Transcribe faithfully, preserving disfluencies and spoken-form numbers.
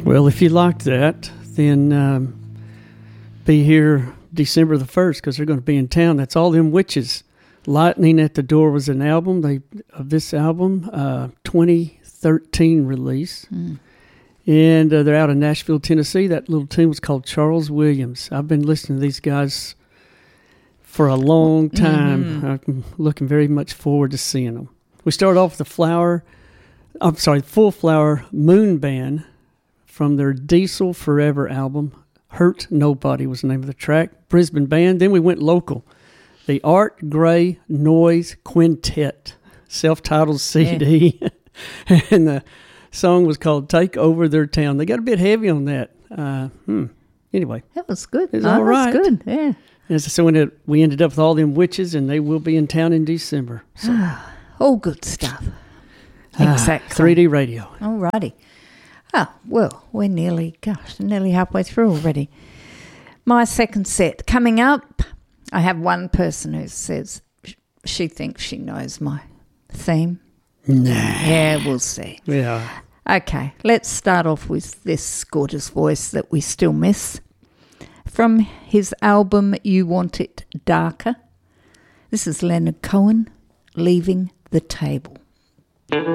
Well, if you like that, then um, be here December the first because they're going to be in town. That's All Them Witches. Lightning at the Door was an album they of this album, uh, twenty thirteen release. Mm. And uh, they're out of Nashville, Tennessee. That little tune was called Charles Williams. I've been listening to these guys for a long time. Mm-hmm. I'm looking very much forward to seeing them. We started off with the Flower, I'm sorry, Full Flower Moon Band from their Diesel Forever album. Hurt Nobody was the name of the track. Brisbane band. Then we went local. The Art Gray Noise Quintet, self-titled C D. Yeah. And the song was called Take Over Their Town. They got a bit heavy on that. Uh, hmm. Anyway. That was good. It was oh, all right. That was good, yeah. And so when it, we ended up with All Them Witches, and they will be in town in December. So. All good stuff. Ah, exactly. three D radio. All righty. Ah, well, we're nearly, gosh, nearly halfway through already. My second set. Coming up, I have one person who says she thinks she knows my theme. Nah. Yeah, we'll see. Yeah. Okay, let's start off with this gorgeous voice that we still miss. From his album, You Want It Darker. This is Leonard Cohen, Leaving the Table.